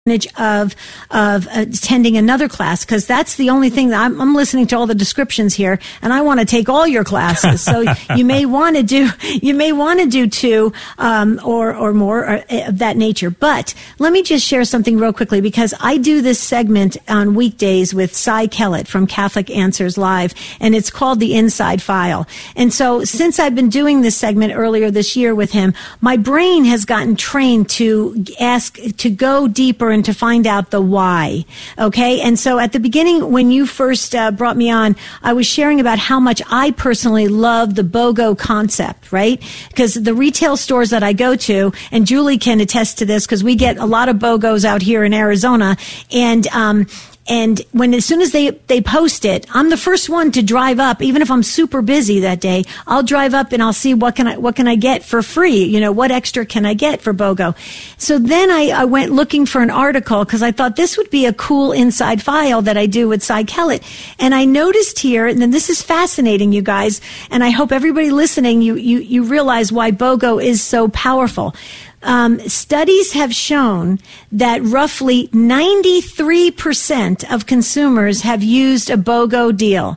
of attending another class, because that's the only thing that I'm listening to all the descriptions here, and I want to take all your classes. So you may want to do 2 or more of that nature. But let me just share something real quickly, because I do this segment on weekdays with Cy Kellett from Catholic Answers Live, and it's called The Inside File. And so since I've been doing this segment earlier this year with him, my brain has gotten trained to go deeper and to find out the why. Okay. And so at the beginning, when you first brought me on, I was sharing about how much I personally love the BOGO concept, right? Because the retail stores that I go to, and Julie can attest to this, because we get a lot of BOGOs out here in Arizona, and as soon as they post it, I'm the first one to drive up. Even if I'm super busy that day, I'll drive up and I'll see what can I get for free? You know, what extra can I get for BOGO? So then I went looking for an article, because I thought this would be a cool inside file that I do with Cy Kellett. And I noticed here, and then this is fascinating, you guys, and I hope everybody listening, you realize why BOGO is so powerful. Studies have shown that roughly 93% of consumers have used a BOGO deal.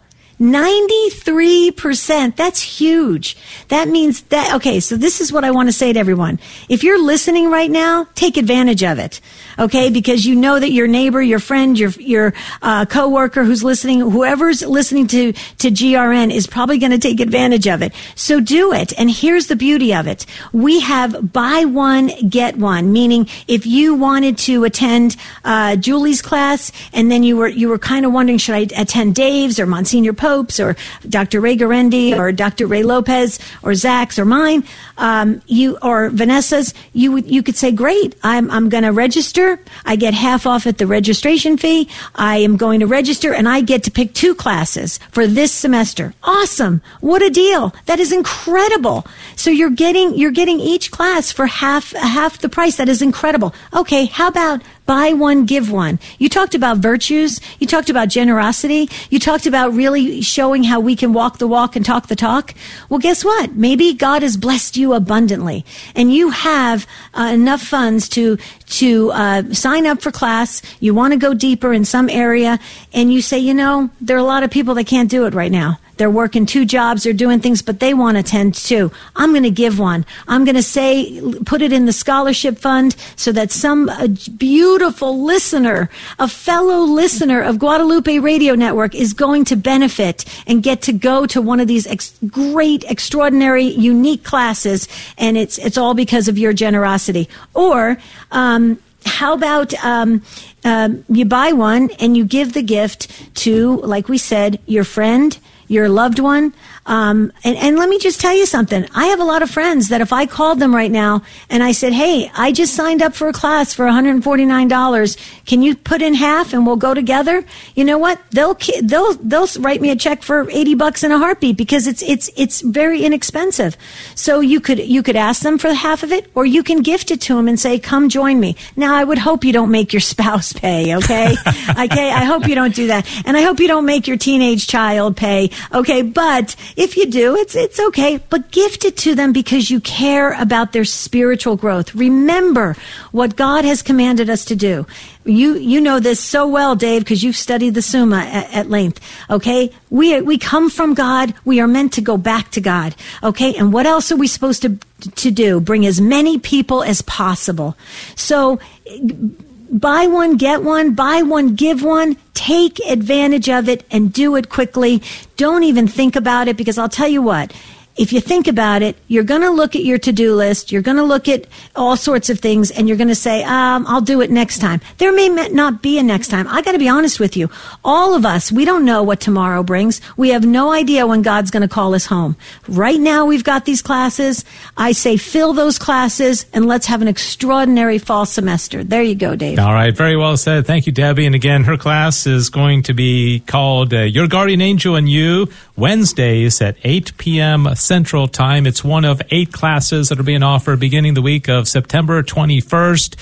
93%. That's huge. That means that, okay, so this is what I want to say to everyone. If you're listening right now, take advantage of it. Okay, because you know that your neighbor, your friend, your coworker who's listening, whoever's listening to GRN is probably going to take advantage of it. So do it. And here's the beauty of it. We have buy one, get one, meaning if you wanted to attend Julie's class, and then you were kind of wondering, should I attend Dave's or Monsignor Pope's or Dr. Ray Garendi or Dr. Ray Lopez or Zach's or mine, or Vanessa's, you could say, great, I'm going to register. I get half off at the registration fee. I am going to register, and I get to pick 2 classes for this semester. Awesome. What a deal. That is incredible. So you're getting each class for half the price. That is incredible. Okay. How about buy one, give one? You talked about virtues. You talked about generosity. You talked about really showing how we can walk the walk and talk the talk. Well, guess what? Maybe God has blessed you abundantly, and you have enough funds to sign up for class. You want to go deeper in some area, and you say, there are a lot of people that can't do it right now. They're working 2 jobs, they're doing things, but they want to attend too. I'm going to give one. I'm going to put it in the scholarship fund so that some beautiful listener, a fellow listener of Guadalupe Radio Network is going to benefit and get to go to one of these great, extraordinary, unique classes. And it's all because of your generosity. Or, how about you buy one and you give the gift to, like we said, your friend, your loved one. And let me just tell you something. I have a lot of friends that if I called them right now and I said, hey, I just signed up for a class for $149. Can you put in half and we'll go together? You know what? They'll write me a check for $80 in a heartbeat, because it's very inexpensive. So you could ask them for half of it, or you can gift it to them and say, come join me. Now, I would hope you don't make your spouse pay. Okay. Okay. I hope you don't do that. And I hope you don't make your teenage child pay. Okay. But if you do, it's okay, but gift it to them because you care about their spiritual growth. Remember what God has commanded us to do. You know this so well, Dave, because you've studied the Summa at length. Okay, we come from God. We are meant to go back to God. Okay, and what else are we supposed to do? Bring as many people as possible. So, buy one, get one, buy one, give one. Take advantage of it and do it quickly. Don't even think about it, because I'll tell you what, if you think about it, you're going to look at your to-do list. You're going to look at all sorts of things, and you're going to say, I'll do it next time. There may not be a next time. I got to be honest with you. All of us, we don't know what tomorrow brings. We have no idea when God's going to call us home. Right now, we've got these classes. I say fill those classes, and let's have an extraordinary fall semester. There you go, Dave. All right. Very well said. Thank you, Debbie. And again, her class is going to be called Your Guardian Angel and You, Wednesdays at 8 p.m. Central Time. It's one of 8 classes that are being offered beginning the week of September 21st.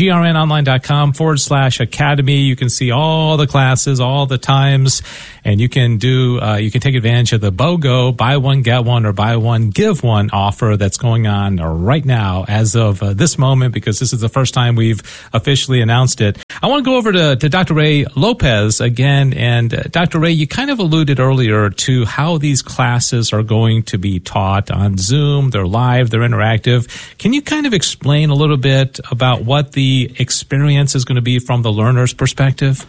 grnonline.com/academy. You can see all the classes, all the times, and you can take advantage of the BOGO, buy one, get one, or buy one, give one offer that's going on right now as of this moment, because this is the first time we've officially announced it. I want to go over to Dr. Ray Lopez again. And Dr. Ray, you kind of alluded earlier to how these classes are going to be taught on Zoom. They're live, they're interactive. Can you kind of explain a little bit about what the experience is going to be from the learner's perspective?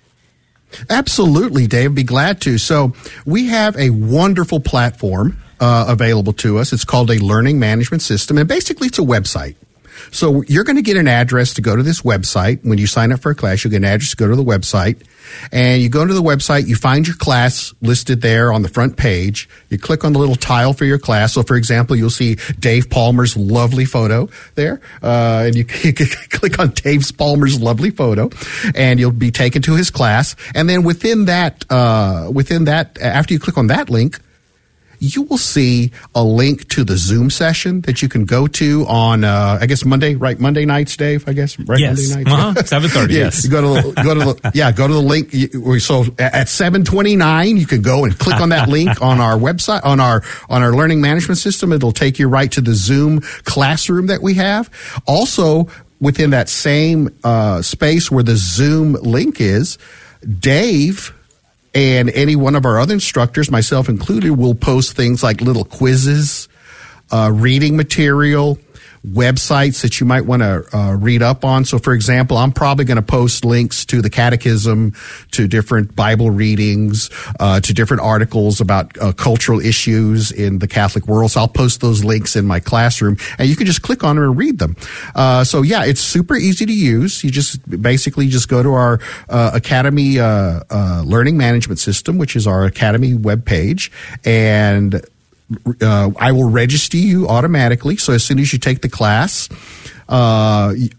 Absolutely, Dave. Be glad to. So we have a wonderful platform available to us. It's called a learning management system, and basically it's a website. So you're going to get an address to go to this website. When you sign up for a class, you'll get an address to go to the website. And you go to the website, you find your class listed there on the front page. You click on the little tile for your class. So, for example, you'll see Dave Palmer's lovely photo there. And you click on Dave Palmer's lovely photo, and you'll be taken to his class. And then within that, after you click on that link, you will see a link to the Zoom session that you can go to on, I guess Monday nights, Dave. I guess right. Yes. Monday nights. 7:30. Yes. You go to the link. So at 7:29, you can go and click on that link on our website, on our learning management system. It'll take you right to the Zoom classroom that we have. Also, within that same space where the Zoom link is, Dave and any one of our other instructors, myself included, will post things like little quizzes, reading material, websites that you might want to read up on. So, for example, I'm probably going to post links to the catechism, to different Bible readings, to different articles about cultural issues in the Catholic world. So I'll post those links in my classroom, and you can just click on them and read them. So, yeah, it's super easy to use. You just basically go to our Academy Learning Management System, which is our Academy webpage, and I will register you automatically. So as soon as you take the class, right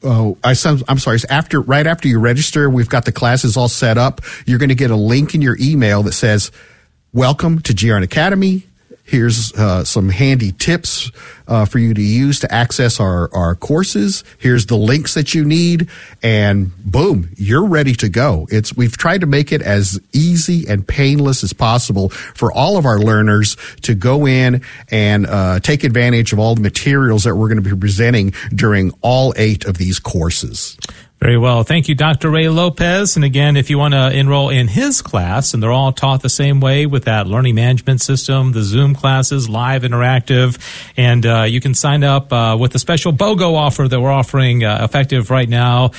after you register, we've got the classes all set up. You're going to get a link in your email that says, "Welcome to GRN Academy. Here's some handy tips for you to use to access our courses. Here's the links that you need," and boom, you're ready to go. We've tried to make it as easy and painless as possible for all of our learners to go in and take advantage of all the materials that we're going to be presenting during all 8 of these courses. Very well. Thank you, Dr. Ray Lopez. And again, if you want to enroll in his class, and they're all taught the same way with that learning management system, the Zoom classes, live, interactive, and you can sign up with the special BOGO offer that we're offering effective right now.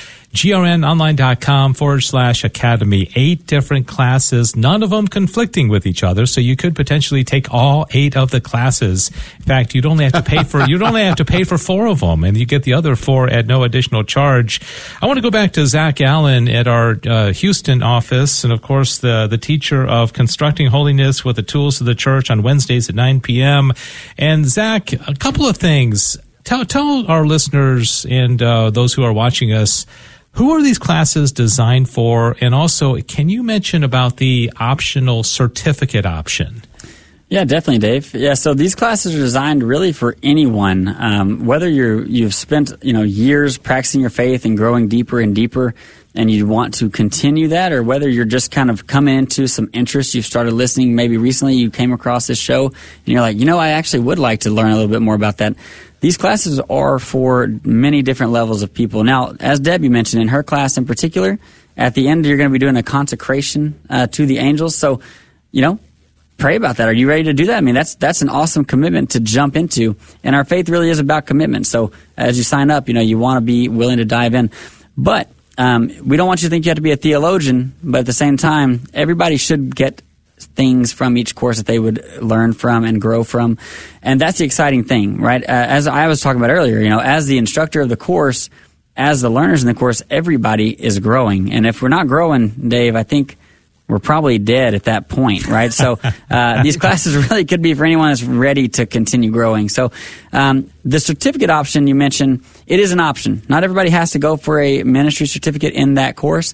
grnonline.com/academy. 8 different classes, none of them conflicting with each other, so you could potentially take all 8 of the classes. In fact, you'd only have to pay for 4 of them, and you get the other 4 at no additional charge. I want to go back to Zach Allen at our Houston office, and of course the teacher of Constructing Holiness with the Tools of the Church on Wednesdays at 9 p.m. And Zach, a couple of things. Tell our listeners and those who are watching us, who are these classes designed for? And also, can you mention about the optional certificate option? Yeah, definitely, Dave. Yeah, so these classes are designed really for anyone, whether you've spent years practicing your faith and growing deeper and deeper, and you want to continue that, or whether you're just kind of coming into some interest, you've started listening, maybe recently you came across this show, and you're like, I actually would like to learn a little bit more about that. These classes are for many different levels of people. Now, as Debbie mentioned, in her class in particular, at the end you're going to be doing a consecration to the angels. So, pray about that. Are you ready to do that? I mean, that's an awesome commitment to jump into. And our faith really is about commitment. So as you sign up, you want to be willing to dive in. But we don't want you to think you have to be a theologian. But at the same time, everybody should get things from each course that they would learn from and grow from. And that's the exciting thing, right? As I was talking about earlier, as the instructor of the course, as the learners in the course, everybody is growing. And if we're not growing, Dave, I think we're probably dead at that point, right? So these classes really could be for anyone that's ready to continue growing. So the certificate option you mentioned, it is an option. Not everybody has to go for a ministry certificate in that course,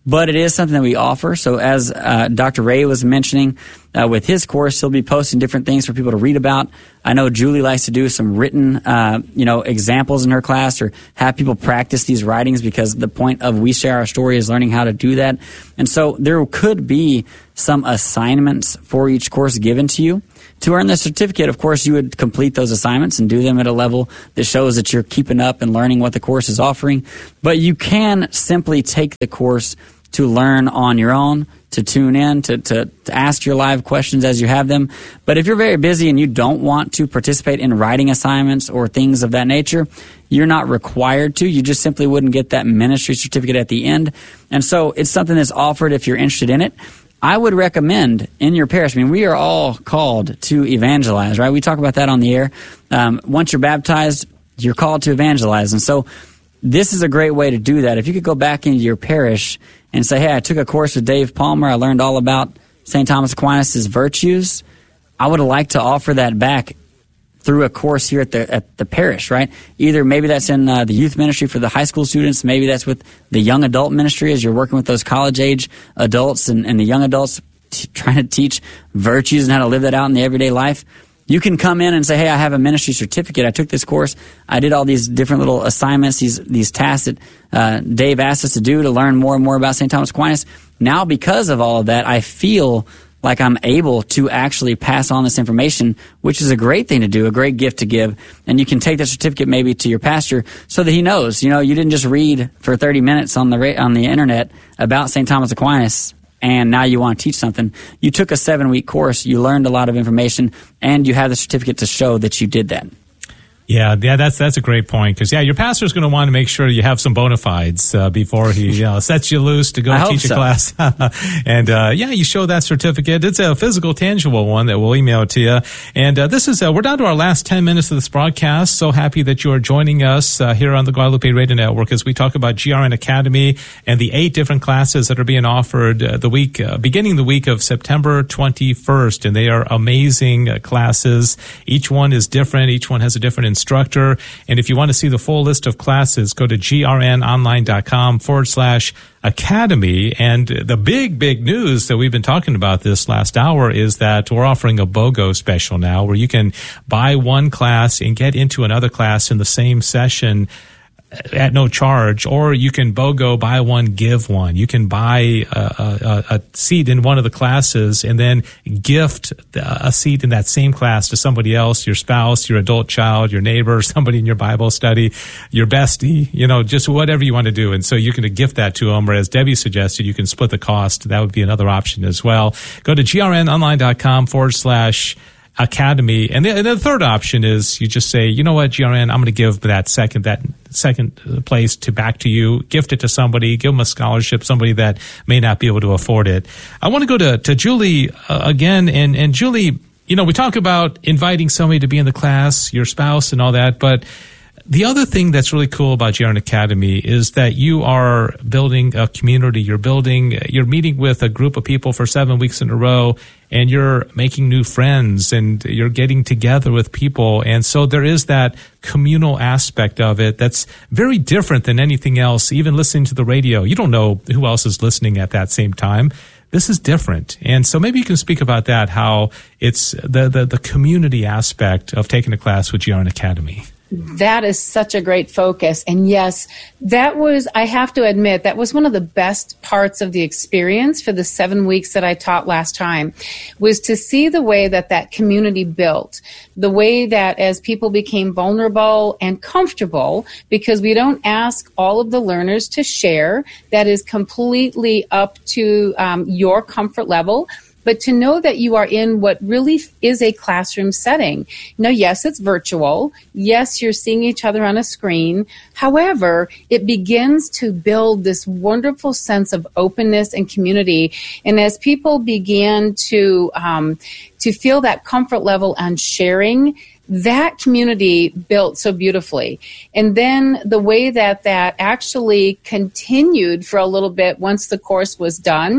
but it is something that we offer. So as Dr. Ray was mentioning, with his course, he'll be posting different things for people to read about. I know Julie likes to do some written, examples in her class, or have people practice these writings, because the point of We Share Our Story is learning how to do that. And so there could be some assignments for each course given to you. To earn the certificate, of course, you would complete those assignments and do them at a level that shows that you're keeping up and learning what the course is offering. But you can simply take the course to learn on your own, to tune in, to ask your live questions as you have them. But if you're very busy and you don't want to participate in writing assignments or things of that nature, you're not required to. You just simply wouldn't get that ministry certificate at the end. And so it's something that's offered if you're interested in it. I would recommend in your parish, we are all called to evangelize, right? We talk about that on the air. Once you're baptized, you're called to evangelize. And so this is a great way to do that. If you could go back into your parish and say, hey, I took a course with Dave Palmer, I learned all about St. Thomas Aquinas' virtues, I would like to offer that back through a course here at the parish, right? Either maybe that's in the youth ministry for the high school students, maybe that's with the young adult ministry as you're working with those college-age adults and the young adults trying to teach virtues and how to live that out in the everyday life. You can come in and say, hey, I have a ministry certificate. I took this course. I did all these different little assignments, these tasks that Dave asked us to do to learn more and more about St. Thomas Aquinas. Now, because of all of that, I feel like I'm able to actually pass on this information, which is a great thing to do, a great gift to give. And you can take that certificate maybe to your pastor so that he knows, you didn't just read for 30 minutes on the internet about St. Thomas Aquinas and now you want to teach something. You took a 7-week course, you learned a lot of information, and you have the certificate to show that you did that. Yeah, that's a great point, because your pastor's going to want to make sure you have some bona fides before he sets you loose to go teach a class. And you show that certificate. It's a physical, tangible one that we'll email to you. And this is we're down to our last 10 minutes of this broadcast. So happy that you are joining us here on the Guadalupe Radio Network as we talk about GRN Academy and the 8 different classes that are being offered beginning the week of September 21st. And they are amazing classes. Each one is different. Each one has a different instructor. And if you want to see the full list of classes, go to grnonline.com/academy. And the big news that we've been talking about this last hour is that we're offering a BOGO special now, where you can buy one class and get into another class in the same session at no charge, or you can BOGO, buy one, give one. You can buy a seat in one of the classes and then gift a seat in that same class to somebody else, your spouse, your adult child, your neighbor, somebody in your Bible study, your bestie, just whatever you want to do. And so you can gift that to them, or as Debbie suggested, you can split the cost. That would be another option as well. Go to grnonline.com/academy. And the third option is you just say, you know what, GRN, I'm going to give that second place back to you, gift it to somebody, give them a scholarship, somebody that may not be able to afford it. I want to go to Julie again. And Julie, we talk about inviting somebody to be in the class, your spouse and all that, but the other thing that's really cool about GRN Academy is that you are building a community. You're meeting with a group of people for 7 weeks in a row, and you're making new friends, and you're getting together with people. And so there is that communal aspect of it that's very different than anything else. Even listening to the radio, you don't know who else is listening at that same time. This is different. And so maybe you can speak about that, how it's the community aspect of taking a class with GRN Academy. That is such a great focus. And yes, I have to admit, that was one of the best parts of the experience for the 7 weeks that I taught last time, was to see the way that community built, the way that as people became vulnerable and comfortable, because we don't ask all of the learners to share, that is completely up to your comfort level. But to know that you are in what really is a classroom setting. Now, yes, it's virtual. Yes, you're seeing each other on a screen. However, it begins to build this wonderful sense of openness and community. And as people began to feel that comfort level on sharing, that community built so beautifully. And then the way that actually continued for a little bit once the course was done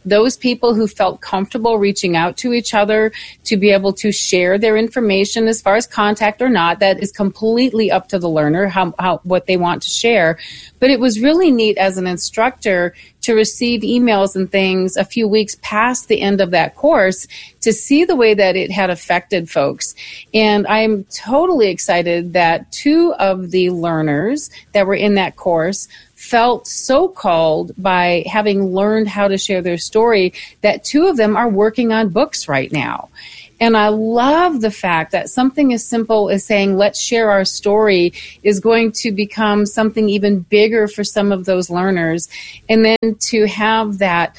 those people who felt comfortable reaching out to each other to be able to share their information as far as contact or not. That is completely up to the learner, how what they want to share. But it was really neat as an instructor to receive emails and things a few weeks past the end of that course to see the way that it had affected folks. And I'm totally excited that 2 of the learners that were in that course felt so called by having learned how to share their story that 2 of them are working on books right now. And I love the fact that something as simple as saying, let's share our story, is going to become something even bigger for some of those learners. And then to have that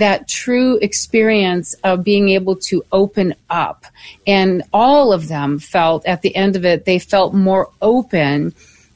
true experience of being able to open up. And all of them felt at the end of it, they felt more open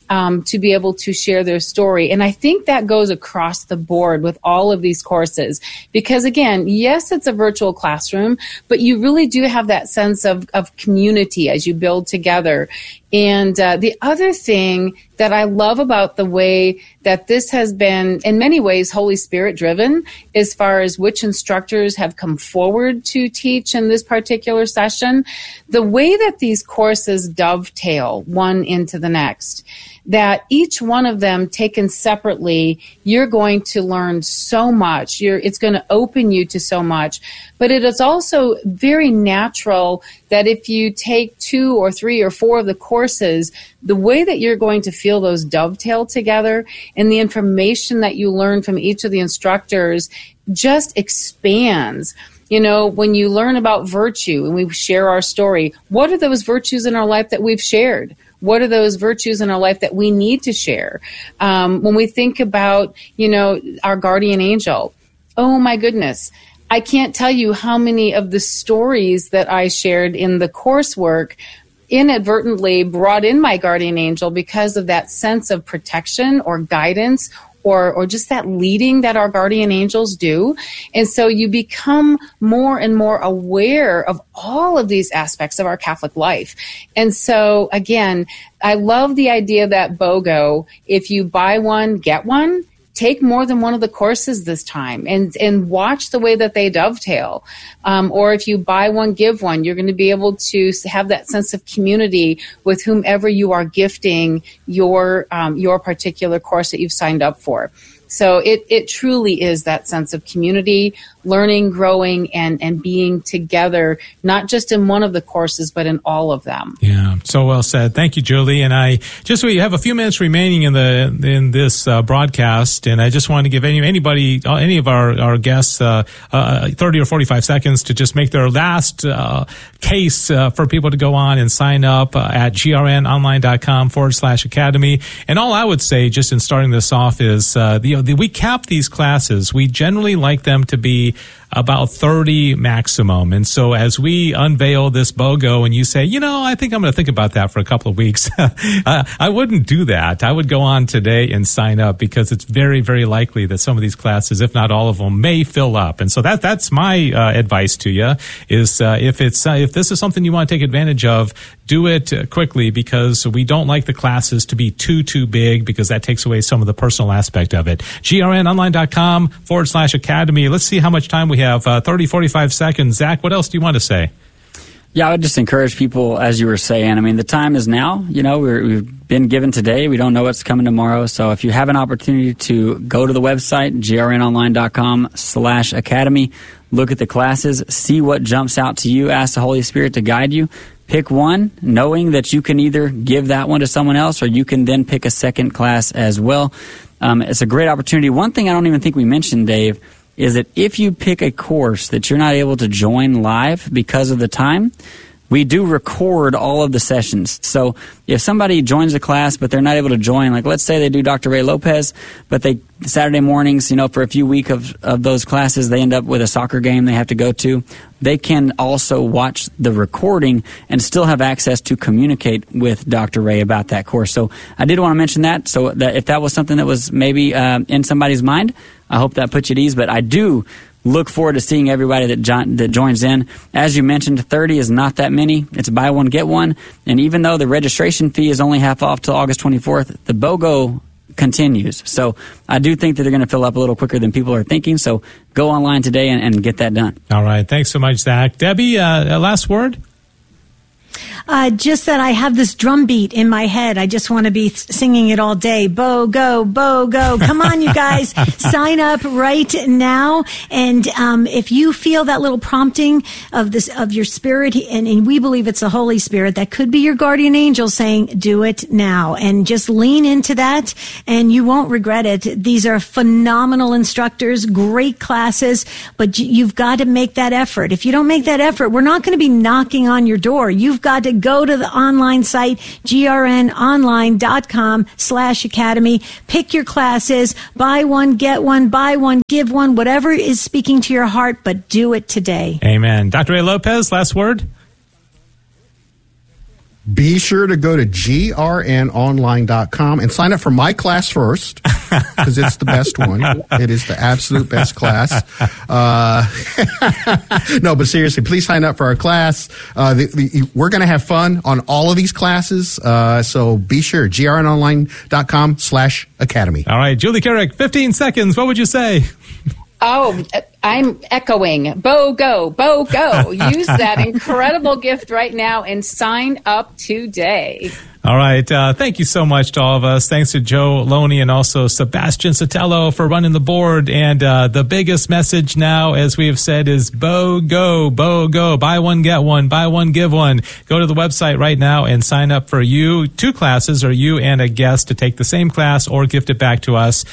to be able to share their story. And I think that goes across the board with all of these courses. Because again, yes, it's a virtual classroom, but you really do have that sense of community as you build together. And the other thing that I love about the way that this has been, in many ways, Holy Spirit driven, as far as which instructors have come forward to teach in this particular session, the way that these courses dovetail one into the next, that each one of them taken separately, you're going to learn so much. It's going to open you to so much. But it is also very natural that if you take 2 or 3 or 4 of the courses, the way that you're going to feel those dovetail together and the information that you learn from each of the instructors just expands. You know, when you learn about virtue and we share our story, what are those virtues in our life that we've shared? What are those virtues in our life that we need to share? When we think about, our guardian angel, oh my goodness, I can't tell you how many of the stories that I shared in the coursework inadvertently brought in my guardian angel because of that sense of protection or guidance or just that leading that our guardian angels do. And so you become more and more aware of all of these aspects of our Catholic life. And so, again, I love the idea that BOGO, if you buy one, get one, take more than one of the courses this time and watch the way that they dovetail. Or if you buy one, give one, you're going to be able to have that sense of community with whomever you are gifting your particular course that you've signed up for. So it truly is that sense of community, learning, growing, and being together, not just in one of the courses, but in all of them. Yeah, so well said. Thank you, Julie. And we have a few minutes remaining in this broadcast, and I just want to give any of our guests 30 or 45 seconds to just make their last case for people to go on and sign up at grnonline.com/academy. And all I would say, just in starting this off, is we cap these classes. We generally like them to be about 30 maximum. And so as we unveil this BOGO and you say, I think I'm going to think about that for a couple of weeks, I wouldn't do that. I would go on today and sign up because it's very, very likely that some of these classes, if not all of them, may fill up. And so that's my advice to you is if this is something you want to take advantage of, do it quickly because we don't like the classes to be too big because that takes away some of the personal aspect of it. grnonline.com/academy. Let's see how much time we have. 30, 45 seconds. Zach, what else do you want to say? Yeah, I would just encourage people, as you were saying, the time is now. We've been given today. We don't know what's coming tomorrow. So if you have an opportunity to go to the website, grnonline.com/academy, look at the classes, see what jumps out to you, ask the Holy Spirit to guide you. Pick one, knowing that you can either give that one to someone else or you can then pick a second class as well. It's a great opportunity. One thing I don't even think we mentioned, Dave, is that if you pick a course that you're not able to join live because of the time, we do record all of the sessions. So if somebody joins a class but they're not able to join, like let's say they do Dr. Ray Lopez, but they Saturday mornings, for a few weeks of those classes, they end up with a soccer game they have to go to. They can also watch the recording and still have access to communicate with Dr. Ray about that course. So I did want to mention that. So that if that was something that was maybe in somebody's mind, I hope that puts you at ease. But I do look forward to seeing everybody that joins in. As you mentioned, 30 is not that many. It's buy one, get one. And even though the registration fee is only half off till August 24th, the BOGO continues. So I do think that they're going to fill up a little quicker than people are thinking. So go online today and get that done. All right. Thanks so much, Zach. Debbie, last word? Just that I have this drum beat in my head. I just want to be singing it all day. Bo, go, Bo, go. Come on, you guys. Sign up right now. And if you feel that little prompting of your spirit, and we believe it's the Holy Spirit, that could be your guardian angel saying, do it now. And just lean into that, and you won't regret it. These are phenomenal instructors, great classes, but you've got to make that effort. If you don't make that effort, we're not going to be knocking on your door. You've got to go to the online site, grnonline.com/academy. Pick your classes, buy one, get one, buy one, give one, whatever is speaking to your heart, but do it today. Amen. Dr. A. Lopez, last word? Be sure to go to grnonline.com and sign up for my class first, because it's the best one. It is the absolute best class. No, but seriously, please sign up for our class. We're going to have fun on all of these classes. So be sure, grnonline.com/academy. All right, Julie Carrick, 15 seconds. What would you say? Oh, I'm echoing. Bo, go, Bo, go. Use that incredible gift right now and sign up today. All right. Thank you so much to all of us. Thanks to Joe Loney and also Sebastian Sotelo for running the board. And the biggest message now, as we have said, is Bo, go, Bo, go. Buy one, get one. Buy one, give one. Go to the website right now and sign up for two classes, or you and a guest to take the same class or gift it back to us.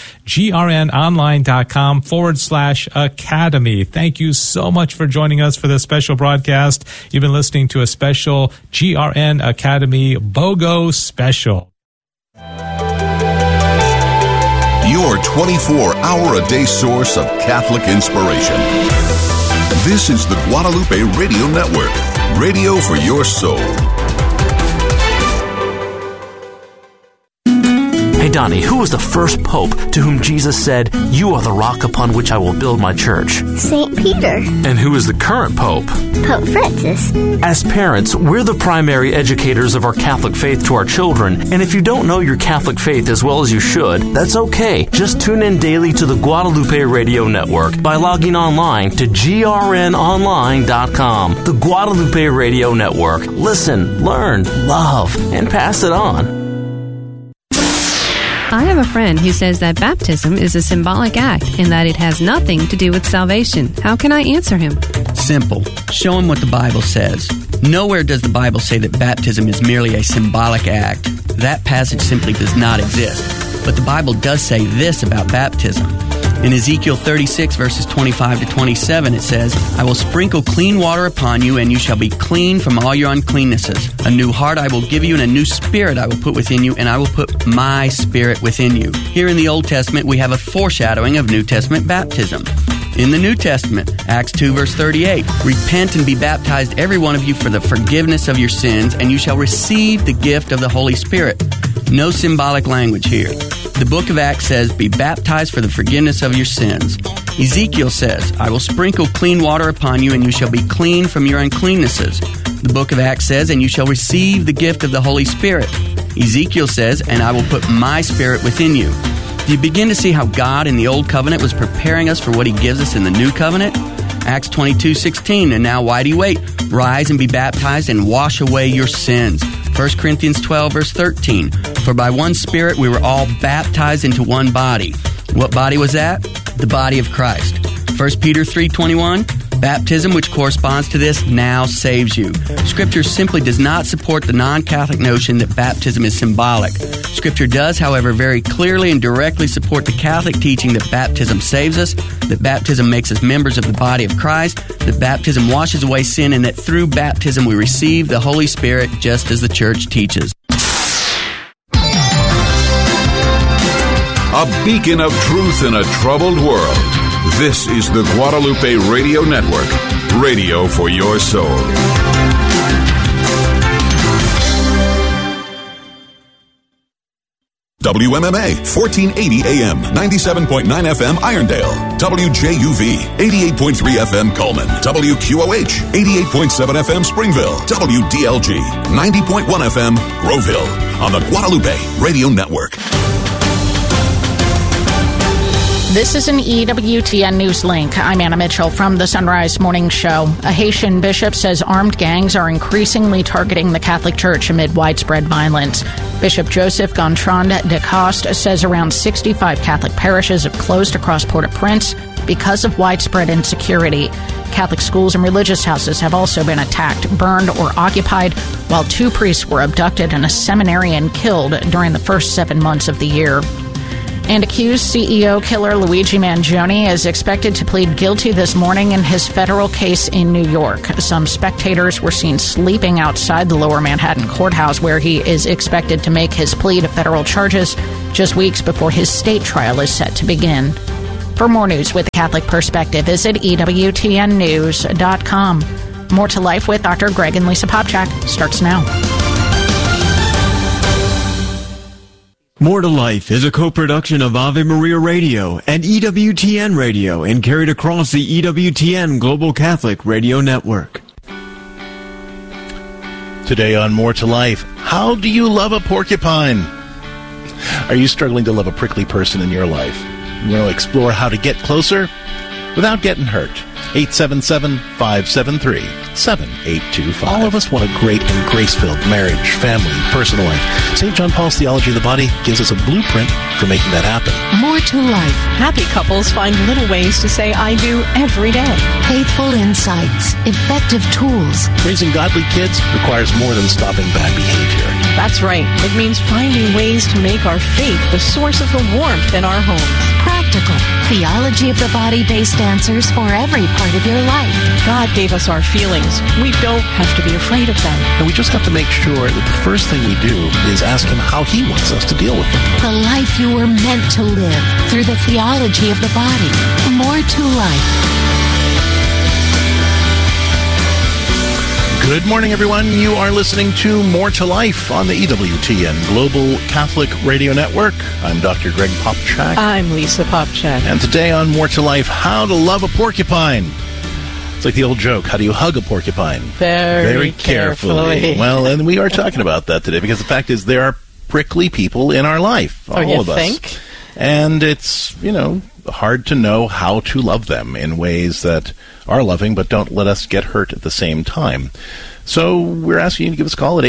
grnonline.com/academy. Thank you so much for joining us for this special broadcast. You've been listening to a special GRN Academy BOGO special. Your 24-hour-a-day source of Catholic inspiration. This is the Guadalupe Radio Network, radio for your soul. Hey, Donnie, who was the first pope to whom Jesus said, "You are the rock upon which I will build my church"? St. Peter. And who is the current pope? Pope Francis. As parents, we're the primary educators of our Catholic faith to our children. And if you don't know your Catholic faith as well as you should, that's okay. Just tune in daily to the Guadalupe Radio Network by logging online to grnonline.com. The Guadalupe Radio Network. Listen, learn, love, and pass it on. I have a friend who says that baptism is a symbolic act and that it has nothing to do with salvation. How can I answer him? Simple. Show him what the Bible says. Nowhere does the Bible say that baptism is merely a symbolic act. That passage simply does not exist. But the Bible does say this about baptism. In Ezekiel 36, verses 25 to 27, it says, "I will sprinkle clean water upon you, and you shall be clean from all your uncleannesses. A new heart I will give you, and a new spirit I will put within you, and I will put my spirit within you." Here in the Old Testament, we have a foreshadowing of New Testament baptism. In the New Testament, Acts 2, verse 38, "Repent and be baptized, every one of you, for the forgiveness of your sins, and you shall receive the gift of the Holy Spirit." No symbolic language here. The book of Acts says, "Be baptized for the forgiveness of your sins." Ezekiel says, "I will sprinkle clean water upon you, and you shall be clean from your uncleannesses." The book of Acts says, "And you shall receive the gift of the Holy Spirit." Ezekiel says, "And I will put my spirit within you." Do you begin to see how God in the Old Covenant was preparing us for what He gives us in the New Covenant? Acts 22:16, "And now why do you wait? Rise and be baptized and wash away your sins." 1 Corinthians 12, verse 13, "For by one Spirit we were all baptized into one body." What body was that? The body of Christ. 1 Peter 3:21, "Baptism, which corresponds to this, now saves you." Scripture simply does not support the non-Catholic notion that baptism is symbolic. Scripture does, however, very clearly and directly support the Catholic teaching that baptism saves us, that baptism makes us members of the body of Christ, that baptism washes away sin, and that through baptism we receive the Holy Spirit just as the Church teaches. A beacon of truth in a troubled world. This is the Guadalupe Radio Network, radio for your soul. WMMA, 1480 AM, 97.9 FM Irondale. WJUV, 88.3 FM Coleman. WQOH, 88.7 FM Springville. WDLG, 90.1 FM Groveville. On the Guadalupe Radio Network. This is an EWTN News link. I'm Anna Mitchell from the Sunrise Morning Show. A Haitian bishop says armed gangs are increasingly targeting the Catholic Church amid widespread violence. Bishop Joseph Gontran de Coste says around 65 Catholic parishes have closed across Port-au-Prince because of widespread insecurity. Catholic schools and religious houses have also been attacked, burned, or occupied, while 2 priests were abducted and a seminarian killed during the first 7 months of the year. And accused CEO killer Luigi Mangione is expected to plead guilty this morning in his federal case in New York. Some spectators were seen sleeping outside the Lower Manhattan courthouse where he is expected to make his plea to federal charges just weeks before his state trial is set to begin. For more news with a Catholic perspective, visit EWTNnews.com. More to Life with Dr. Greg and Lisa Popchak starts now. More to Life is a co-production of Ave Maria Radio and EWTN Radio and carried across the EWTN Global Catholic Radio Network. Today on More to Life, how do you love a porcupine? Are you struggling to love a prickly person in your life? You want to explore how to get closer without getting hurt? 877-573-7825. All of us want a great and grace-filled marriage, family, personal life. St. John Paul's Theology of the Body gives us a blueprint for making that happen. More to life. Happy couples find little ways to say I do every day. Faithful insights. Effective tools. Raising godly kids requires more than stopping bad behavior. That's right. It means finding ways to make our faith the source of the warmth in our homes. Practical. Theology of the Body-based answers for every part of your life. God gave us our feelings. We don't have to be afraid of them. And we just have to make sure that the first thing we do is ask Him how He wants us to deal with them. The life you were meant to live through the theology of the body. More to life. Good morning, everyone. You are listening to More to Life on the EWTN Global Catholic Radio Network. I'm Dr. Greg Popchak. I'm Lisa Popchak. And today on More to Life, how to love a porcupine. It's like the old joke, how do you hug a porcupine? Very carefully. Well, and we are talking about that today because the fact is there are prickly people in our life, all of us. Think? And it's, hard to know how to love them in ways that are loving but don't let us get hurt at the same time. So we're asking you to give us a call at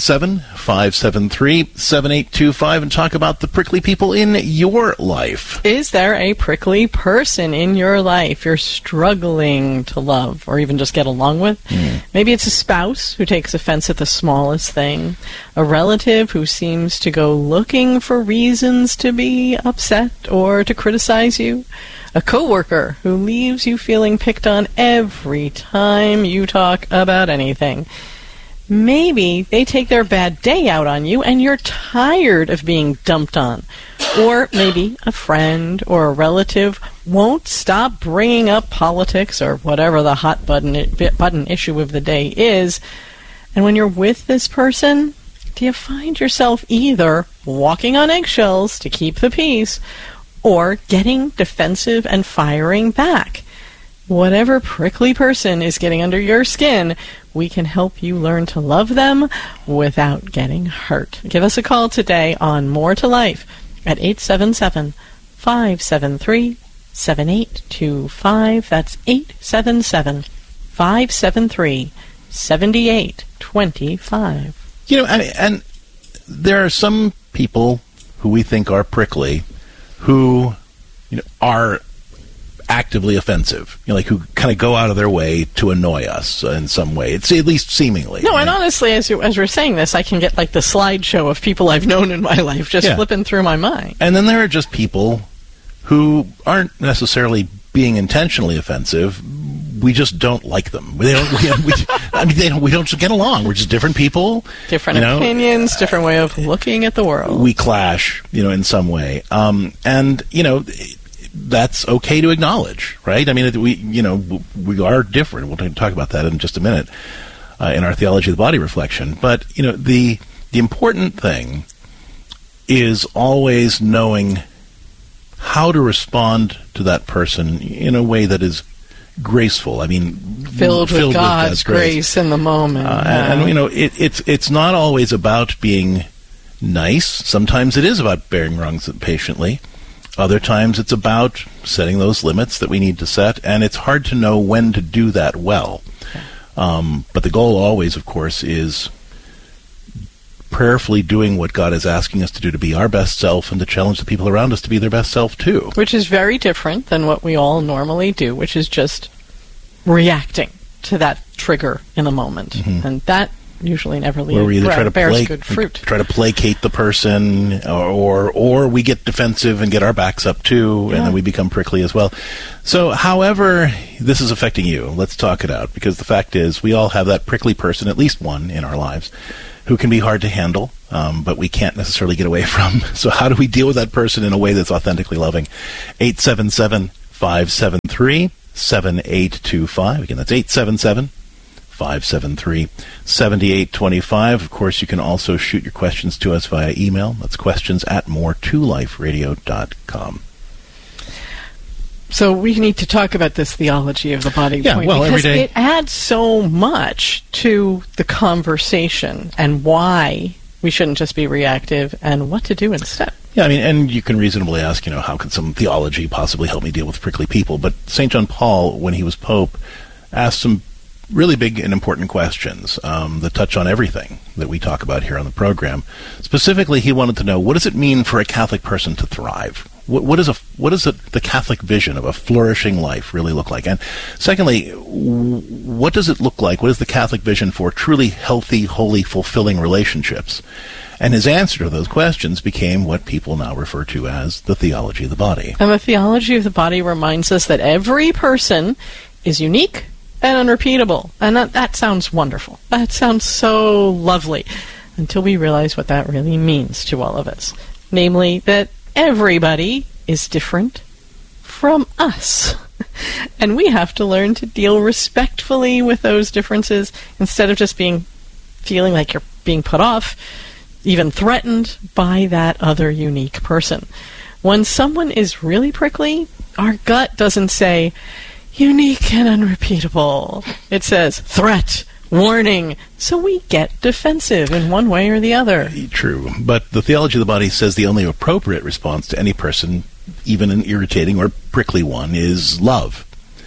877-573-7825 and talk about the prickly people in your life. Is there a prickly person in your life you're struggling to love or even just get along with? Maybe it's a spouse who takes offense at the smallest thing, a relative who seems to go looking for reasons to be upset or to criticize you, a coworker who leaves you feeling picked on every time you talk about anything. Maybe they take their bad day out on you and you're tired of being dumped on. Or maybe a friend or a relative won't stop bringing up politics or whatever the hot button issue of the day is. And when you're with this person, do you find yourself either walking on eggshells to keep the peace or getting defensive and firing back? Whatever prickly person is getting under your skin, we can help you learn to love them without getting hurt. Give us a call today on More to Life at 877-573-7825. That's 877-573-7825. And there are some people who we think are prickly who are actively offensive, like who kind of go out of their way to annoy us in some way. It's at least seemingly. No, and honestly, as we're saying this, I can get like the slideshow of people I've known in my life just flipping through my mind. And then there are just people who aren't necessarily being intentionally offensive. We just don't like them. We don't get along. We're just different people. Different opinions, different way of looking at the world. We clash, in some way. That's okay to acknowledge, right? I mean, we are different. We'll talk about that in just a minute in our Theology of the Body reflection. But, the important thing is always knowing how to respond to that person in a way that is graceful. I mean, filled with God's grace in the moment. It's not always about being nice. Sometimes it is about bearing wrongs patiently. Other times it's about setting those limits that we need to set, and it's hard to know when to do that well. But the goal always, of course, is prayerfully doing what God is asking us to do, to be our best self and to challenge the people around us to be their best self too. Which is very different than what we all normally do, which is just reacting to that trigger in the moment. Mm-hmm. And that usually never Where we either bears good fruit. Try to placate the person, or we get defensive and get our backs up too, and then we become prickly as well. So however this is affecting you, let's talk it out, because the fact is we all have that prickly person, at least one in our lives, who can be hard to handle, but we can't necessarily get away from. So how do we deal with that person in a way that's authentically loving? 877-573-7825. Again, that's 877-573-7825. Of course, you can also shoot your questions to us via email. That's questions@more2liferadio.com. So we need to talk about this theology of the body point, well, because every day it adds so much to the conversation and why we shouldn't just be reactive and what to do instead. Yeah, I mean, and you can reasonably ask, how can some theology possibly help me deal with prickly people? But St. John Paul, when he was Pope, asked some really big and important questions that touch on everything that we talk about here on the program. Specifically, he wanted to know, what does it mean for a Catholic person to thrive? What does the Catholic vision of a flourishing life really look like? And secondly, what does it look like? What is the Catholic vision for truly healthy, holy, fulfilling relationships? And his answer to those questions became what people now refer to as the theology of the body. And the theology of the body reminds us that every person is unique and unrepeatable. And that sounds wonderful. That sounds so lovely, until we realize what that really means to all of us. Namely, that everybody is different from us. And we have to learn to deal respectfully with those differences instead of just feeling like you're being put off, even threatened by that other unique person. When someone is really prickly, our gut doesn't say, unique and unrepeatable. It says, threat, warning. So we get defensive in one way or the other. True. But the theology of the body says the only appropriate response to any person, even an irritating or prickly one, is love.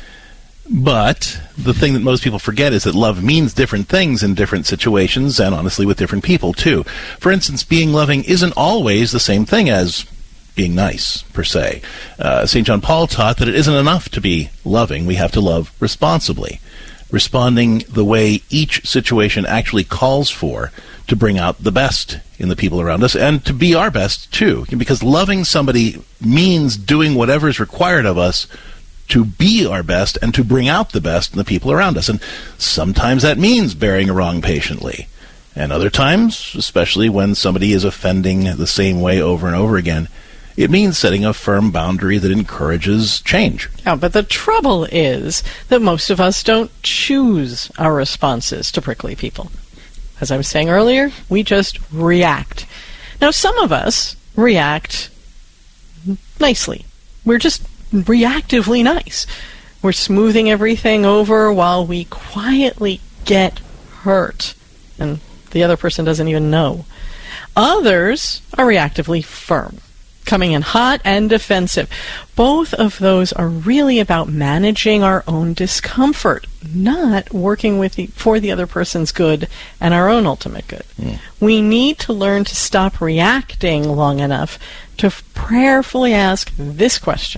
But the thing that most people forget is that love means different things in different situations, and honestly with different people too. For instance, being loving isn't always the same thing as being nice, per se. St. John Paul taught that it isn't enough to be loving. We have to love responsibly, responding the way each situation actually calls for to bring out the best in the people around us, and to be our best too. Because loving somebody means doing whatever is required of us to be our best and to bring out the best in the people around us. And sometimes that means bearing a wrong patiently. And other times, especially when somebody is offending the same way over and over again, it means setting a firm boundary that encourages change. Yeah, but the trouble is that most of us don't choose our responses to prickly people. As I was saying earlier, we just react. Now, some of us react nicely. We're just reactively nice. We're smoothing everything over while we quietly get hurt, and the other person doesn't even know. Others are reactively firm, coming in hot and defensive. Both of those are really about managing our own discomfort, not working for the other person's good and our own ultimate good. We need to learn to stop reacting long enough to prayerfully ask this question: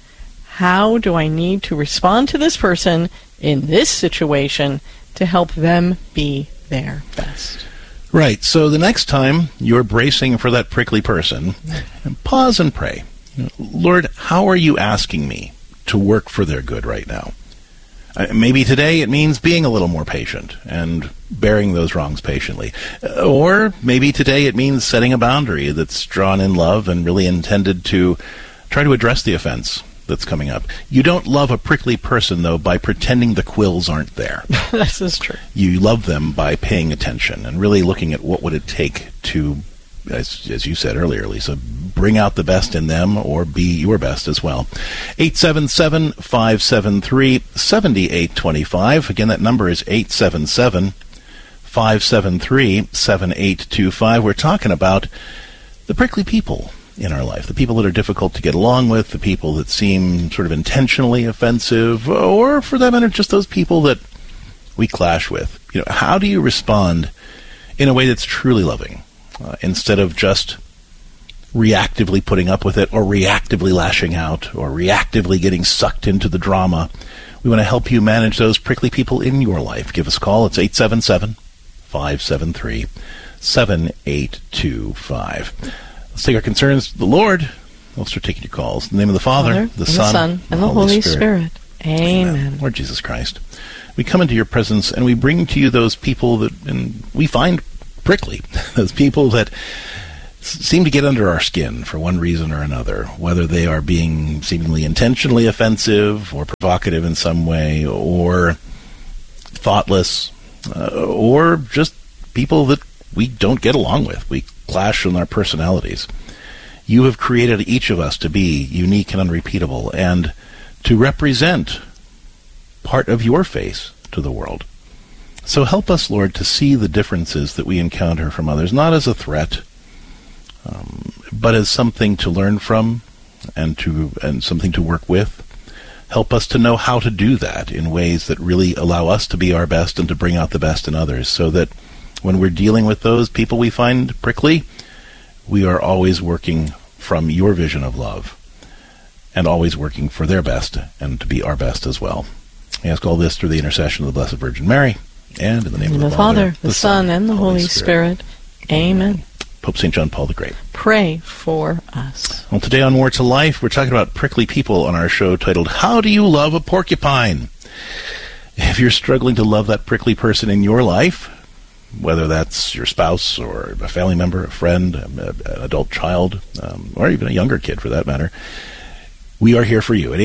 how do I need to respond to this person in this situation to help them be their best? Right. So the next time you're bracing for that prickly person, pause and pray. Lord, how are you asking me to work for their good right now? Maybe today it means being a little more patient and bearing those wrongs patiently. Or maybe today it means setting a boundary that's drawn in love and really intended to try to address the offense that's coming up. You don't love a prickly person, though, by pretending the quills aren't there. This is true. You love them by paying attention and really looking at what would it take to, as you said earlier, Lisa, bring out the best in them or be your best as well. 877-573-7825. Again, that number is 877-573-7825. We're talking about the prickly people in our life, the people that are difficult to get along with, the people that seem sort of intentionally offensive, or for that matter, just those people that we clash with. How do you respond in a way that's truly loving, instead of just reactively putting up with it, or reactively lashing out, or reactively getting sucked into the drama? We want to help you manage those prickly people in your life. Give us a call. It's 877-573-7825. Let's take our concerns to the Lord. We'll start taking your calls. In the name of the Father, the Son, and the Holy Spirit. Amen. Lord Jesus Christ, we come into your presence and we bring to you those people that we find prickly, those people that seem to get under our skin for one reason or another, whether they are being seemingly intentionally offensive or provocative in some way, or thoughtless, or just people that we don't get along with. We clash in our personalities. You have created each of us to be unique and unrepeatable, and to represent part of your face to the world. So help us, Lord, to see the differences that we encounter from others, not as a threat, but as something to learn from and something to work with. Help us to know how to do that in ways that really allow us to be our best and to bring out the best in others, so that when we're dealing with those people we find prickly, we are always working from your vision of love and always working for their best and to be our best as well. I ask all this through the intercession of the Blessed Virgin Mary, and in the name of the Father, the Son, and the Holy Spirit. Amen. Pope St. John Paul the Great. Pray for us. Well, today on More to Life, we're talking about prickly people on our show titled, How Do You Love a Porcupine? If you're struggling to love that prickly person in your life, whether that's your spouse or a family member, a friend, an adult child, or even a younger kid for that matter, we are here for you at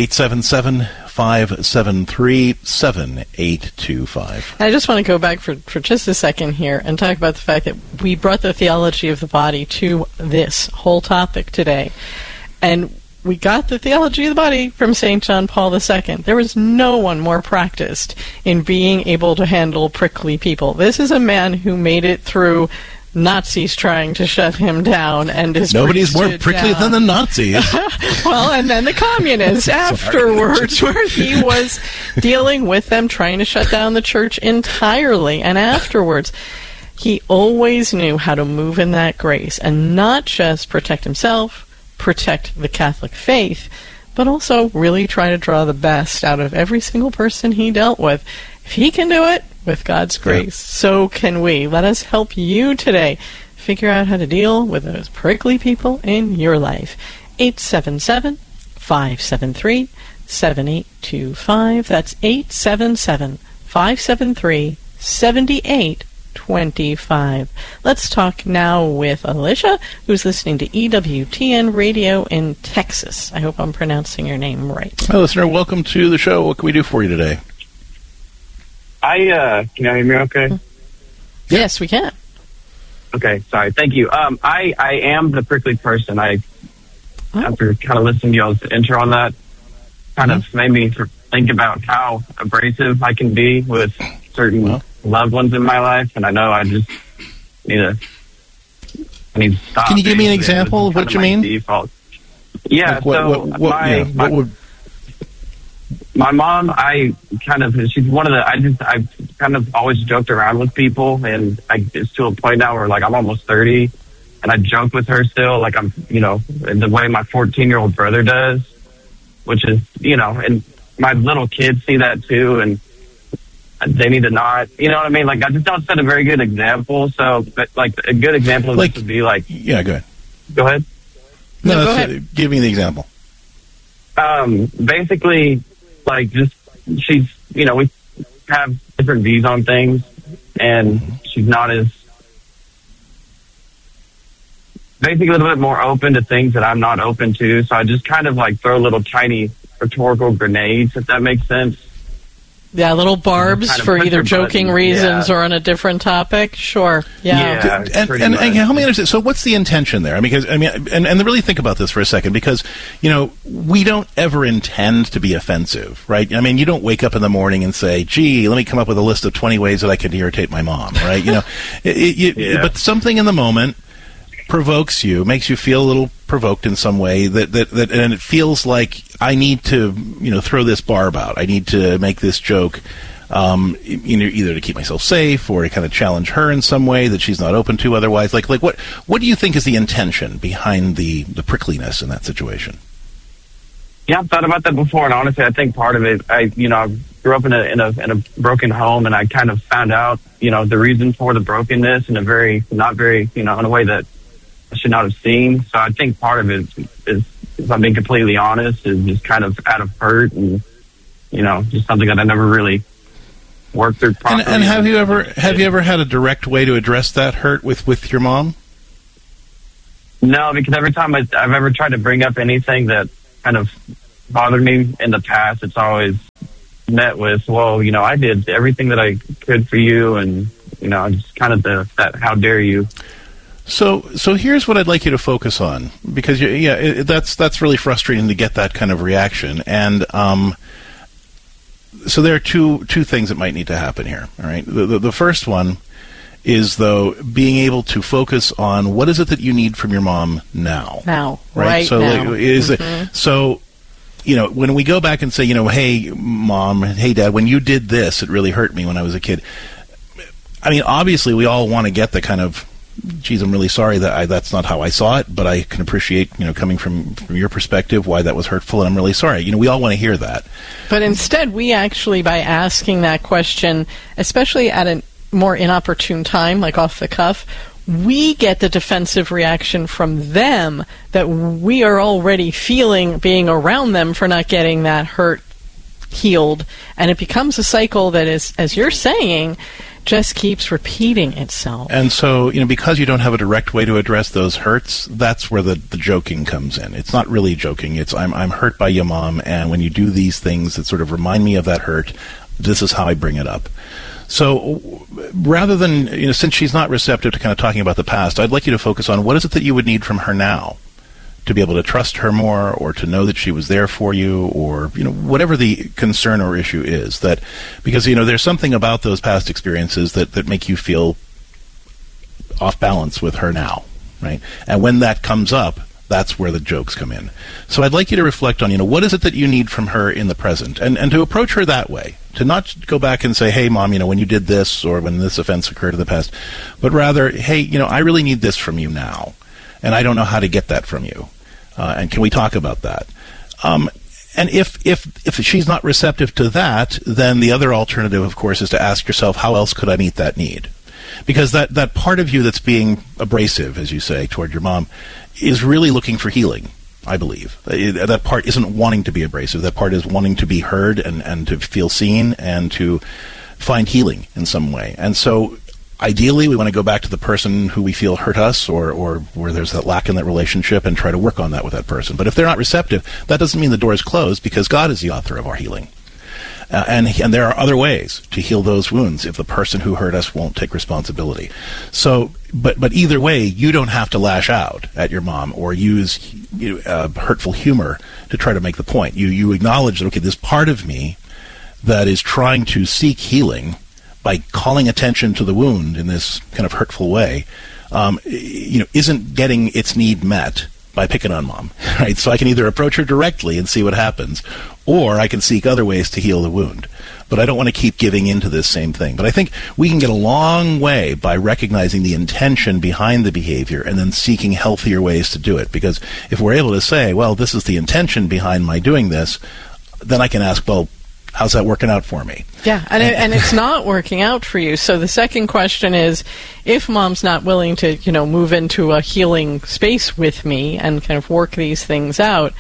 877-573-7825. I just want to go back for just a second here and talk about the fact that we brought the theology of the body to this whole topic today. And we got the theology of the body from St. John Paul II. There was no one more practiced in being able to handle prickly people. This is a man who made it through Nazis trying to shut him down, and nobody's more prickly than the Nazis. Well, and then the communists afterwards, where he was dealing with them, trying to shut down the church entirely. And afterwards, he always knew how to move in that grace and not just protect himself, protect the Catholic faith, but also really try to draw the best out of every single person he dealt with. If he can do it, with God's grace, so can we. Let us help you today figure out how to deal with those prickly people in your life. 877-573-7825. That's 877-573-7825. Let's talk now with Alicia, who's listening to EWTN Radio in Texas. I hope I'm pronouncing your name right. Hi, listener. Welcome to the show. What can we do for you today? Can you hear me okay? Yes, we can. Okay, sorry. Thank you. I am the prickly person. After kind of listening to y'all's intro on that, kind of made me think about how abrasive I can be with certain loved ones in my life, and I know I just need to stop. Can you give me an example of what you mean? Default. Yeah, my mom, she's one of I've kind of always joked around with people, and it's to a point now where, like, I'm almost 30, and I joke with her still, like I'm, the way my 14-year-old brother does, which is, and my little kids see that too, and they need to not, you know what I mean? Like, I just don't set a very good example, so, but, like, a good example of this would be, like... Yeah, go ahead. Go ahead? No, go ahead. Give me the example. Basically... Like, just, she's, we have different views on things, and she's not as, basically a little bit more open to things that I'm not open to, so I just kind of, like, throw little tiny rhetorical grenades, if that makes sense. Yeah, little barbs for either joking reasons or on a different topic. Sure. Yeah. And help me understand. So, what's the intention there? And really think about this for a second, because we don't ever intend to be offensive, right? I mean, you don't wake up in the morning and say, "Gee, let me come up with a list of 20 ways that I could irritate my mom," right? But something in the moment provokes you, makes you feel a little provoked in some way, that and it feels like I need to, throw this barb out. I need to make this joke, either to keep myself safe or to kind of challenge her in some way that she's not open to otherwise. Like what do you think is the intention behind the prickliness in that situation? Yeah, I've thought about that before, and honestly, I think part of it, I grew up in a broken home, and I kind of found out, the reason for the brokenness in a very, not very, in a way that I should not have seen. So I think part of it is, if I'm being completely honest, is just kind of out of hurt and, just something that I never really worked through properly. And have you ever had a direct way to address that hurt with your mom? No, because every time I've ever tried to bring up anything that kind of bothered me in the past, it's always met with, well, I did everything that I could for you, and just kind of that how dare you. So here's what I'd like you to focus on, because that's really frustrating to get that kind of reaction, and so there are two things that might need to happen here. All right, the first one is, though, being able to focus on what is it that you need from your mom now. Right so now. So, when we go back and say, hey, Mom, hey, Dad, when you did this, it really hurt me when I was a kid. I mean, obviously, we all want to get the kind of, geez, I'm really sorry that's not how I saw it, but I can appreciate, coming from your perspective, why that was hurtful, and I'm really sorry. We all want to hear that. But instead, we actually, by asking that question, especially at a more inopportune time, like off the cuff, we get the defensive reaction from them that we are already feeling being around them for not getting that hurt healed. And it becomes a cycle that is, as you're saying, just keeps repeating itself. And so, because you don't have a direct way to address those hurts, that's where the joking comes in. It's not really joking. It's, I'm hurt by you, Mom, and when you do these things that sort of remind me of that hurt, this is how I bring it up. So rather than, since she's not receptive to kind of talking about the past, I'd like you to focus on what is it that you would need from her now to be able to trust her more, or to know that she was there for you, or, whatever the concern or issue is. That, because, there's something about those past experiences that make you feel off balance with her now, right? And when that comes up, that's where the jokes come in. So I'd like you to reflect on, what is it that you need from her in the present, and to approach her that way. To not go back and say, hey, Mom, when you did this, or when this offense occurred in the past, but rather, hey, I really need this from you now, and I don't know how to get that from you. And can we talk about that? And if she's not receptive to that, then the other alternative, of course, is to ask yourself, how else could I meet that need? Because that part of you that's being abrasive, as you say, toward your mom, is really looking for healing, I believe. That part isn't wanting to be abrasive. That part is wanting to be heard and to feel seen and to find healing in some way. And so ideally, we want to go back to the person who we feel hurt us, or where there's that lack in that relationship, and try to work on that with that person. But if they're not receptive, that doesn't mean the door is closed, because God is the author of our healing. And there are other ways to heal those wounds if the person who hurt us won't take responsibility. So, but either way, you don't have to lash out at your mom or use hurtful humor to try to make the point. You acknowledge that, okay, this part of me that is trying to seek healing by calling attention to the wound in this kind of hurtful way, isn't getting its need met by picking on Mom, right? So I can either approach her directly and see what happens, or I can seek other ways to heal the wound. But I don't want to keep giving into this same thing. But I think we can get a long way by recognizing the intention behind the behavior and then seeking healthier ways to do it. Because if we're able to say, well, this is the intention behind my doing this, then I can ask, well, how's that working out for me? Yeah, and it's not working out for you. So the second question is, if Mom's not willing to, move into a healing space with me and kind of work these things out,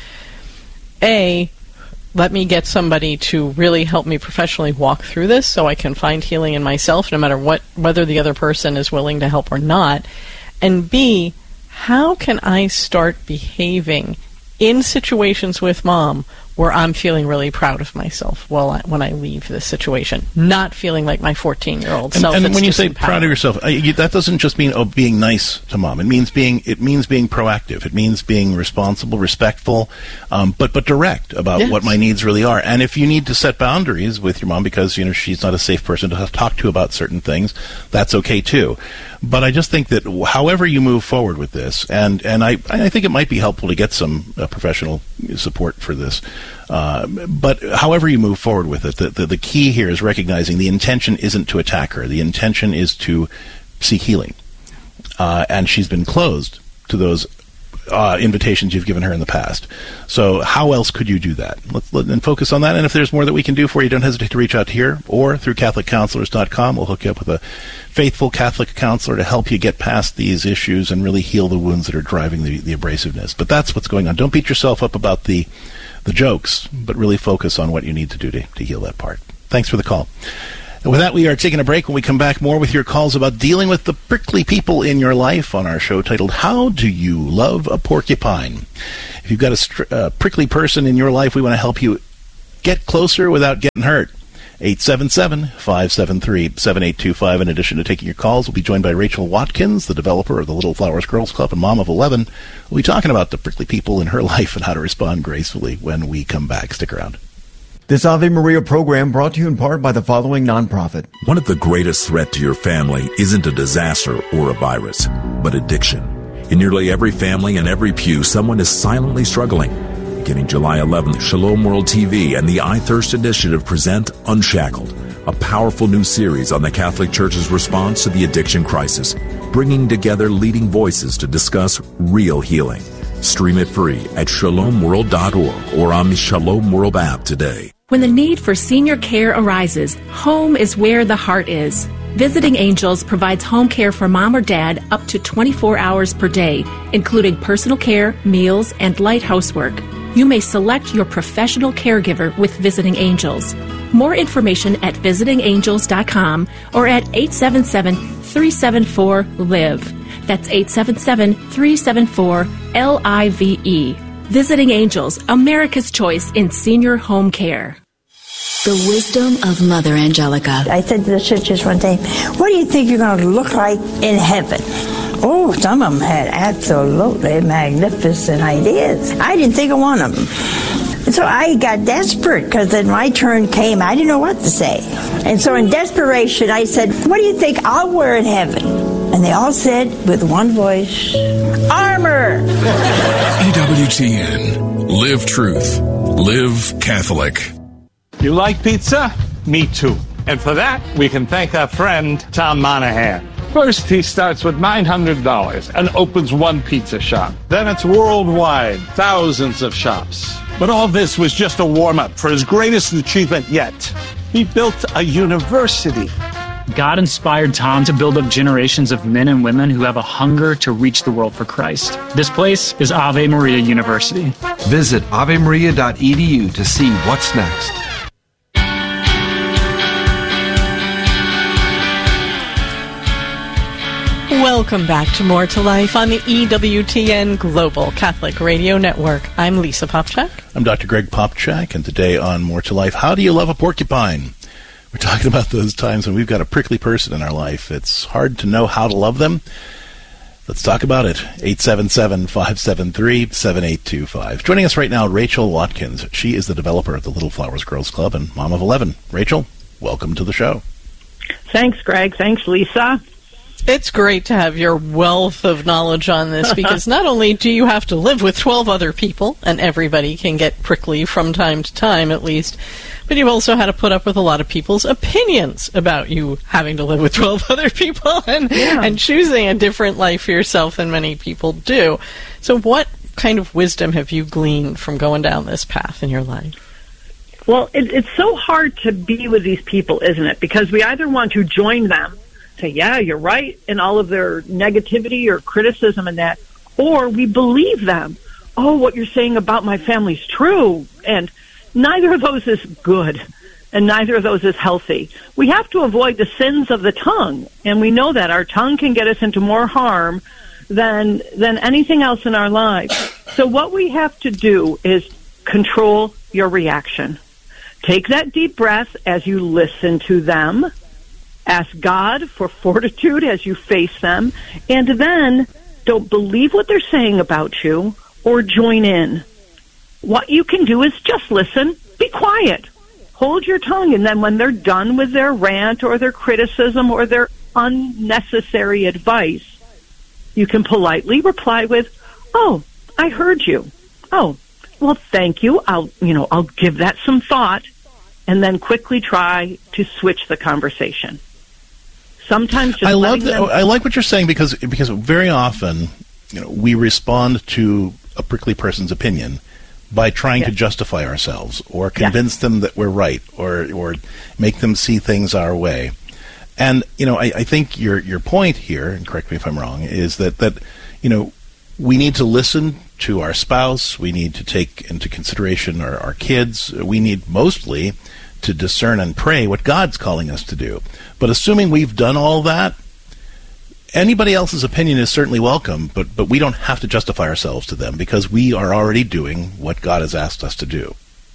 let me get somebody to really help me professionally walk through this so I can find healing in myself, no matter whether the other person is willing to help or not. And B, how can I start behaving in situations with Mom where I'm feeling really proud of myself when I leave this situation, not feeling like my 14-year-old self. And when you say proud of yourself, that doesn't just mean being nice to Mom. It means being proactive. It means being responsible, respectful, but direct about what my needs really are. And if you need to set boundaries with your mom because she's not a safe person to talk to about certain things, that's okay too. But I just think that however you move forward with this, and I think it might be helpful to get some professional support for this. But however you move forward with it, the key here is recognizing the intention isn't to attack her. The intention is to seek healing. And she's been closed to those invitations you've given her in the past. So how else could you do that? Let's focus on that. And if there's more that we can do for you, don't hesitate to reach out here or through CatholicCounselors.com. We'll hook you up with a faithful Catholic counselor to help you get past these issues and really heal the wounds that are driving the abrasiveness. But that's what's going on. Don't beat yourself up about the jokes, but really focus on what you need to do to heal that part. Thanks for the call. And with that, we are taking a break. When we come back, more with your calls about dealing with the prickly people in your life on our show titled, How Do You Love a Porcupine? If you've got a prickly person in your life, we want to help you get closer without getting hurt. 877-573-7825. In addition to taking your calls, we'll be joined by Rachel Watkins, the developer of the Little Flowers Girls Club and mom of 11. We'll be talking about the prickly people in her life and how to respond gracefully when we come back. Stick around. This Ave Maria program brought to you in part by the following nonprofit. One of the greatest threats to your family isn't a disaster or a virus, but addiction. In nearly every family and every pew, someone is silently struggling. Beginning July 11th, Shalom World TV and the I Thirst Initiative present Unshackled, a powerful new series on the Catholic Church's response to the addiction crisis, bringing together leading voices to discuss real healing. Stream it free at shalomworld.org or on the Shalom World app today. When the need for senior care arises, home is where the heart is. Visiting Angels provides home care for mom or dad up to 24 hours per day, including personal care, meals, and light housework. You may select your professional caregiver with Visiting Angels. More information at visitingangels.com or at 877-374-LIVE. That's 877-374-LIVE. Visiting Angels, America's choice in senior home care. The wisdom of Mother Angelica. I said to the sisters one day, what do you think you're going to look like in heaven? Oh, some of them had absolutely magnificent ideas. I didn't think of one of them. So I got desperate because then my turn came. I didn't know what to say. And so in desperation, I said, what do you think I'll wear in heaven? And they all said with one voice, armor. EWTN. Live truth. Live Catholic. You like pizza? Me too. And for that, we can thank our friend, Tom Monahan. First, he starts with $900 and opens one pizza shop. Then it's worldwide, thousands of shops. But all this was just a warm-up for his greatest achievement yet. He built a university. God inspired Tom to build up generations of men and women who have a hunger to reach the world for Christ. This place is Ave Maria University. Visit avemaria.edu to see what's next. Welcome back to More to Life on the EWTN Global Catholic Radio Network. I'm Lisa Popchak. I'm Dr. Greg Popchak, and today on More to Life, how do you love a porcupine? We're talking about those times when we've got a prickly person in our life. It's hard to know how to love them. Let's talk about it. 877-573-7825. Joining us right now, Rachel Watkins. She is the developer of the Little Flowers Girls Club and mom of 11. Rachel, welcome to the show. Thanks, Greg. Thanks, Lisa. It's great to have your wealth of knowledge on this because not only do you have to live with 12 other people, and everybody can get prickly from time to time at least, but you've also had to put up with a lot of people's opinions about you having to live with 12 other people and choosing a different life for yourself than many people do. So what kind of wisdom have you gleaned from going down this path in your life? Well, it's so hard to be with these people, isn't it? Because we either want to join them, say, yeah, you're right, in all of their negativity or criticism and that, or we believe them. Oh, what you're saying about my family's true. And neither of those is good, and neither of those is healthy. We have to avoid the sins of the tongue, and we know that our tongue can get us into more harm than anything else in our lives. So what we have to do is control your reaction. Take that deep breath as you listen to them. Ask God for fortitude as you face them, and then don't believe what they're saying about you or join in. What you can do is just listen, be quiet, hold your tongue, and then when they're done with their rant or their criticism or their unnecessary advice, you can politely reply with, "Oh, I heard you. Oh, well, thank you. I'll give that some thought," and then quickly try to switch the conversation. Sometimes just I like what you're saying because very often, we respond to a prickly person's opinion by trying to justify ourselves or convince them that we're right or make them see things our way. And I think your point here, and correct me if I'm wrong, is that we need to listen to our spouse. We need to take into consideration our kids. We need mostly to discern and pray what God's calling us to do. But assuming we've done all that, anybody else's opinion is certainly welcome, but we don't have to justify ourselves to them because we are already doing what God has asked us to do.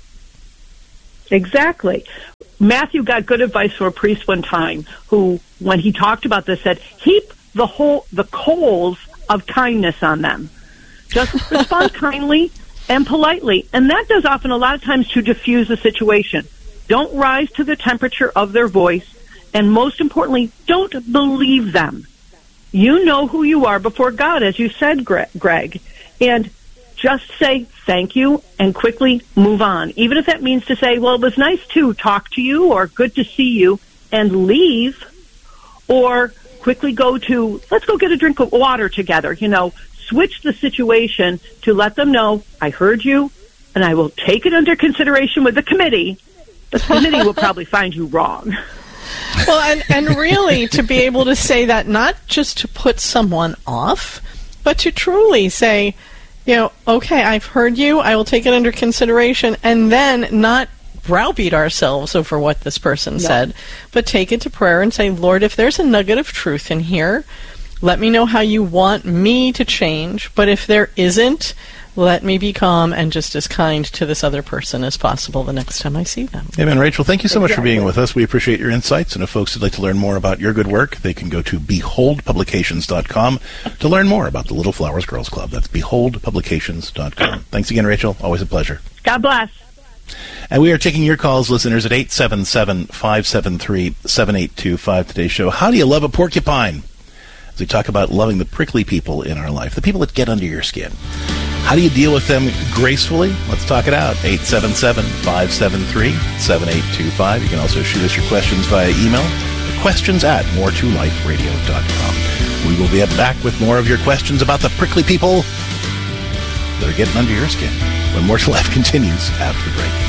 Exactly. Matthew got good advice from a priest one time who, when he talked about this, said, heap the coals of kindness on them. Just respond kindly and politely. And that does often a lot of times to diffuse the situation. Don't rise to the temperature of their voice. And most importantly, don't believe them. You know who you are before God, as you said, Greg. And just say thank you and quickly move on. Even if that means to say, well, it was nice to talk to you or good to see you, and leave. Or quickly go to, let's go get a drink of water together. Switch the situation to let them know, I heard you, and I will take it under consideration with the committee. The committee will probably find you wrong. Well, and really to be able to say that, not just to put someone off, but to truly say, okay, I've heard you, I will take it under consideration, and then not browbeat ourselves over what this person said, but take it to prayer and say, Lord, if there's a nugget of truth in here, let me know how you want me to change, but if there isn't, let me be calm and just as kind to this other person as possible the next time I see them. Amen. Rachel, thank you so much for being with us. We appreciate your insights. And if folks would like to learn more about your good work, they can go to beholdpublications.com to learn more about the Little Flowers Girls Club. That's beholdpublications.com. Thanks again, Rachel. Always a pleasure. God bless. And we are taking your calls, listeners, at 877-573-7825. Today's show, How Do You Love a Porcupine? As we talk about loving the prickly people in our life, the people that get under your skin. How do you deal with them gracefully? Let's talk it out. 877-573-7825. You can also shoot us your questions via email. questions@moretoliferadio.com. We will be back with more of your questions about the prickly people that are getting under your skin when More to Life continues after the break.